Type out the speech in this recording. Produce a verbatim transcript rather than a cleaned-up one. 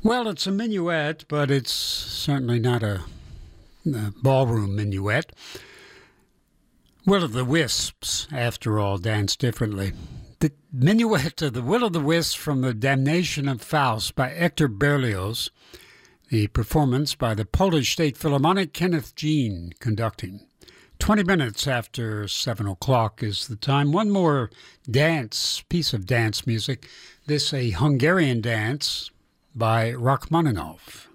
Well, it's a minuet, but it's certainly not a, a ballroom minuet. Will o' the Wisps, after all, dance differently. The minuet of the Will o' the Wisps from The Damnation of Faust by Hector Berlioz. The performance by the Polish State Philharmonic, Kenneth Jean conducting. Twenty minutes after seven o'clock is the time. One more dance, piece of dance music. This a Hungarian dance by Rachmaninoff.